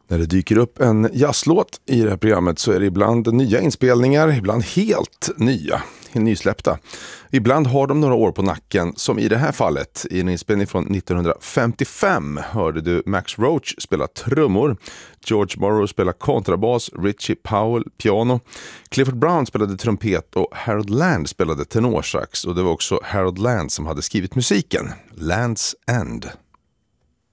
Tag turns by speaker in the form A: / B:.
A: När det dyker upp en jazzlåt i det här programmet så är det ibland nya inspelningar, ibland helt nya, nysläppta. Ibland har de några år på nacken, som i det här fallet. I en inspelning från 1955 hörde du Max Roach spela trummor, George Morrow spela kontrabas, Richie Powell piano, Clifford Brown spelade trumpet och Harold Land spelade tenorsax. Och det var också Harold Land som hade skrivit musiken, Land's End.